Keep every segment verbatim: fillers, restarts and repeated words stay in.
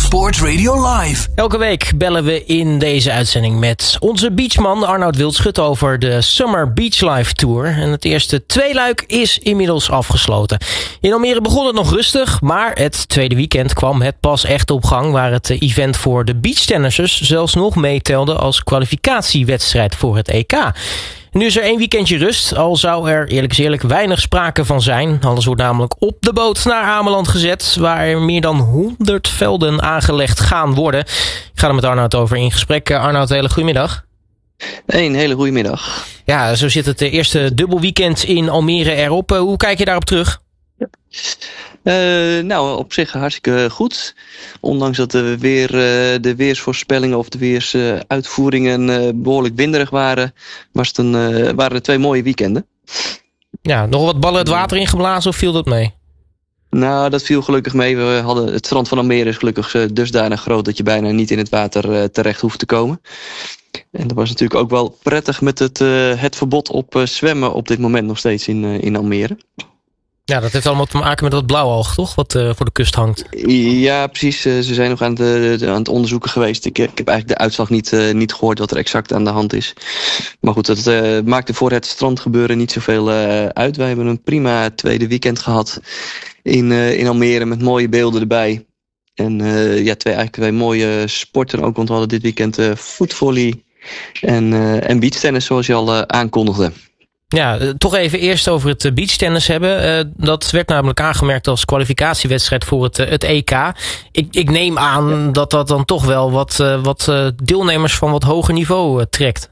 Sport Radio Live. Elke week bellen we in deze uitzending met onze beachman Arnoud Wildschut over de Summer Beach Life Tour. En het eerste tweeluik is inmiddels afgesloten. In Almere begon het nog rustig, maar het tweede weekend kwam het pas echt op gang, waar het event voor de beachtennissers zelfs nog meetelde als kwalificatiewedstrijd voor het E K. Nu is er één weekendje rust, al zou er eerlijk is eerlijk weinig sprake van zijn. Alles wordt namelijk op de boot naar Ameland gezet, waar er meer dan honderd velden aangelegd gaan worden. Ik ga er met Arnoud over in gesprek. Arnoud, hele goedemiddag. Een hele goede middag. Ja, zo zit het eerste dubbelweekend in Almere erop. Hoe kijk je daarop terug? Ja. Uh, nou, op zich hartstikke goed. Ondanks dat de, weer, uh, de weersvoorspellingen of de weersuitvoeringen uh, behoorlijk winderig waren, was het een, uh, waren het twee mooie weekenden. Ja, nog wat ballen het water ingeblazen of viel dat mee? Nou, dat viel gelukkig mee. We hadden, het strand van Almere is gelukkig uh, dusdanig groot dat je bijna niet in het water uh, terecht hoeft te komen. En dat was natuurlijk ook wel prettig met het, uh, het verbod op uh, zwemmen op dit moment nog steeds in, uh, in Almere. Ja, dat heeft allemaal te maken met dat blauwalg, toch? Wat uh, voor de kust hangt. Ja, precies. Uh, ze zijn nog aan het, uh, aan het onderzoeken geweest. Ik, ik heb eigenlijk de uitslag niet, uh, niet gehoord wat er exact aan de hand is. Maar goed, dat uh, maakte voor het strandgebeuren niet zoveel uh, uit. Wij hebben een prima tweede weekend gehad in, uh, in Almere met mooie beelden erbij. En uh, ja, twee, eigenlijk twee mooie sporten ook, want we hadden dit weekend uh, voetvolley en, uh, en beachtennis, zoals je al uh, aankondigde. Ja, toch even eerst over het beachtennis hebben. Uh, dat werd namelijk aangemerkt als kwalificatiewedstrijd voor het, uh, het E K. Ik, ik neem aan ja. dat dat dan toch wel wat, uh, wat uh, deelnemers van wat hoger niveau uh, trekt.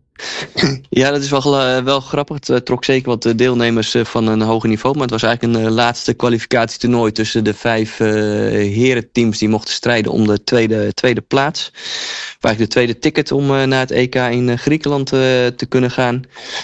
Ja, dat is wel, uh, wel grappig. Het uh, trok zeker wat deelnemers uh, van een hoger niveau. Maar het was eigenlijk een uh, laatste kwalificatietoernooi tussen de vijf uh, herenteams die mochten strijden om de tweede, tweede plaats. Eigenlijk de tweede ticket om uh, naar het E K in uh, Griekenland uh, te kunnen gaan.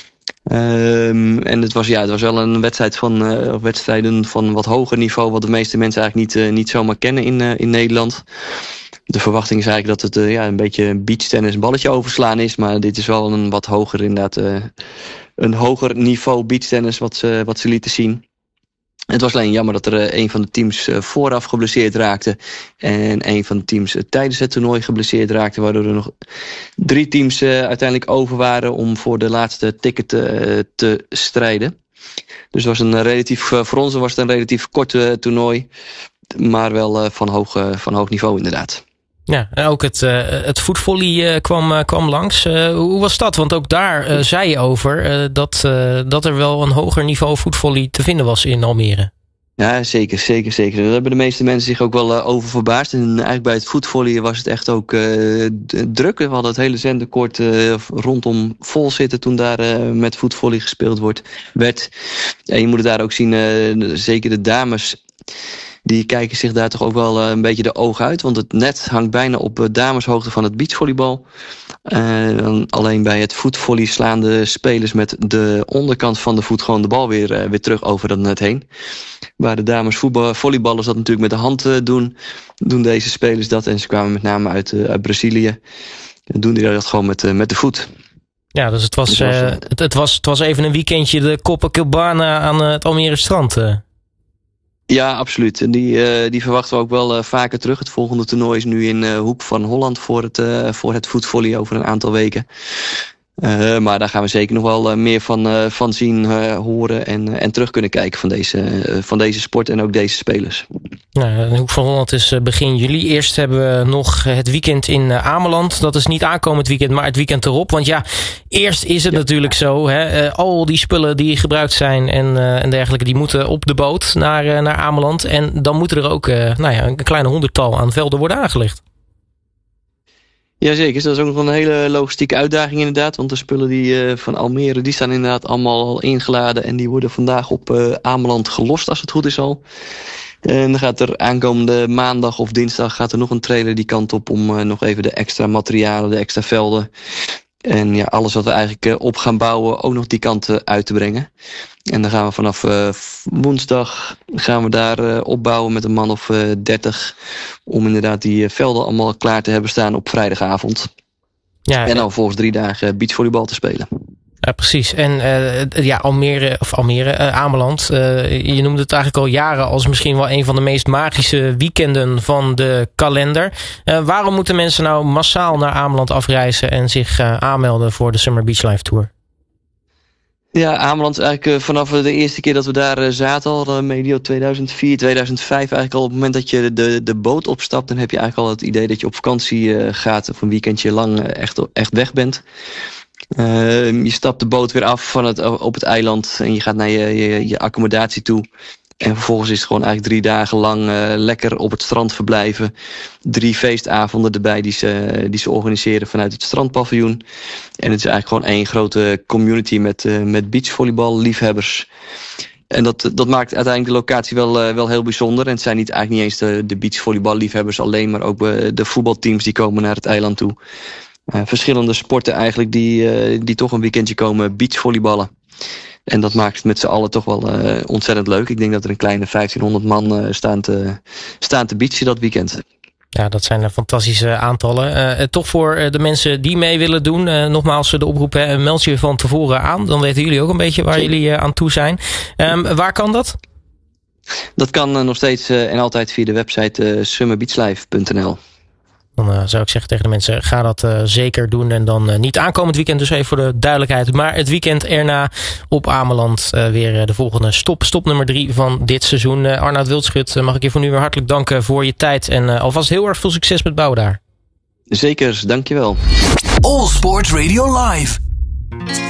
Um, en het was, ja, het was wel een wedstrijd van, uh, wedstrijden van wat hoger niveau, wat de meeste mensen eigenlijk niet, uh, niet zomaar kennen in, uh, in Nederland. De verwachting is eigenlijk dat het uh, ja, een beetje beachtennis balletje overslaan is, maar dit is wel een wat hoger inderdaad, uh, een hoger niveau beachtennis wat ze, wat ze lieten zien. Het was alleen jammer dat er uh, een van de teams uh, vooraf geblesseerd raakte en een van de teams uh, tijdens het toernooi geblesseerd raakte, waardoor er nog drie teams uh, uiteindelijk over waren om voor de laatste ticket uh, te strijden. Dus het was een relatief, uh, voor ons was het een relatief kort uh, toernooi, maar wel uh, van, hoog, uh, van hoog niveau inderdaad. Ja, en ook het, uh, het voetvolley uh, kwam, uh, kwam langs. Uh, hoe was dat? Want ook daar uh, zei je over uh, dat, uh, dat er wel een hoger niveau voetvolley te vinden was in Almere. Ja, zeker, zeker, zeker. Daar hebben de meeste mensen zich ook wel uh, over verbaasd. En eigenlijk bij het voetvolley was het echt ook uh, druk. We hadden het hele zenderkoord uh, rondom vol zitten toen daar uh, met voetvolley gespeeld wordt, werd. En je moet het daar ook zien, uh, zeker de dames, die kijken zich daar toch ook wel uh, een beetje de ogen uit. Want het net hangt bijna op uh, dameshoogte van het beachvolleybal. Uh, alleen bij het voetvolley slaan de spelers met de onderkant van de voet gewoon de bal weer, uh, weer terug over dat net heen. Waar de dames voetbal, volleyballers dat natuurlijk met de hand uh, doen, doen deze spelers dat. En ze kwamen met name uit, uh, uit Brazilië. Dan doen die dat gewoon met, uh, met de voet. Ja, dus het was, uh, het, het, was, het was even een weekendje de Copacabana aan uh, het Almere strand. Uh. Ja, absoluut. En die, uh, die verwachten we ook wel uh, vaker terug. Het volgende toernooi is nu in uh, Hoek van Holland voor het, uh, voor het voetvolley over een aantal weken. Uh, maar daar gaan we zeker nog wel uh, meer van, uh, van zien, uh, horen en, uh, en terug kunnen kijken van deze, uh, van deze sport en ook deze spelers. Nou, de Hoek van Holland is uh, begin juli. Eerst hebben we nog het weekend in uh, Ameland. Dat is niet aankomend weekend, maar het weekend erop. Want ja, eerst is het ja. natuurlijk zo. Hè, uh, al die spullen die gebruikt zijn en, uh, en dergelijke, die moeten op de boot naar, uh, naar Ameland. En dan moeten er ook uh, nou ja, een kleine honderdtal aan velden worden aangelegd. Jazeker, dat is ook nog een hele logistieke uitdaging inderdaad. Want de spullen die, uh, van Almere die staan inderdaad allemaal al ingeladen. En die worden vandaag op uh, Ameland gelost als het goed is al. En dan gaat er aankomende maandag of dinsdag gaat er nog een trailer die kant op om uh, nog even de extra materialen, de extra velden. En ja, alles wat we eigenlijk uh, op gaan bouwen ook nog die kant uh, uit te brengen. En dan gaan we vanaf uh, woensdag gaan we daar uh, opbouwen met een man of uh, dertig. Om inderdaad die uh, velden allemaal klaar te hebben staan op vrijdagavond. Ja, en dan volgens drie dagen beachvolleybal te spelen. Ja, precies. En uh, ja, Almere, of Almere, uh, Ameland. Uh, je noemde het eigenlijk al jaren als misschien wel een van de meest magische weekenden van de kalender. Uh, waarom moeten mensen nou massaal naar Ameland afreizen en zich uh, aanmelden voor de Summer Beach Life Tour? Ja, Ameland is eigenlijk uh, vanaf de eerste keer dat we daar uh, zaten, al uh, medio tweeduizend vier, tweeduizend vijf, eigenlijk al op het moment dat je de, de boot opstapt, dan heb je eigenlijk al het idee dat je op vakantie uh, gaat of een weekendje lang uh, echt, echt weg bent. Uh, je stapt de boot weer af van het, op het eiland en je gaat naar je, je, je accommodatie toe. En vervolgens is het gewoon eigenlijk drie dagen lang uh, lekker op het strand verblijven. Drie feestavonden erbij die ze, die ze organiseren vanuit het strandpaviljoen. En het is eigenlijk gewoon één grote community met, uh, met beachvolleybal liefhebbers. En dat, dat maakt uiteindelijk de locatie wel, uh, wel heel bijzonder. En het zijn niet, eigenlijk niet eens de, de beachvolleybal liefhebbers alleen, maar ook uh, de voetbalteams die komen naar het eiland toe. Uh, verschillende sporten eigenlijk die, uh, die toch een weekendje komen beachvolleyballen. En dat maakt het met z'n allen toch wel uh, ontzettend leuk. Ik denk dat er een kleine vijftienhonderd man uh, staan, te, staan te beachen dat weekend. Ja, dat zijn fantastische aantallen. Uh, toch voor de mensen die mee willen doen, uh, nogmaals de oproep, hè, meld je van tevoren aan. Dan weten jullie ook een beetje waar jullie uh, aan toe zijn. Um, waar kan dat? Dat kan uh, nog steeds uh, en altijd via de website uh, summer beach life punt n l. Dan uh, zou ik zeggen tegen de mensen, ga dat uh, zeker doen. En dan uh, niet aankomend weekend, dus even voor de duidelijkheid. Maar het weekend erna op Ameland uh, weer uh, de volgende stop. Stop nummer drie van dit seizoen. Uh, Arnoud Wildschut, uh, mag ik je voor nu weer hartelijk danken voor je tijd. En uh, alvast heel erg veel succes met bouwen daar. Zeker, dankjewel. All Sports Radio Live.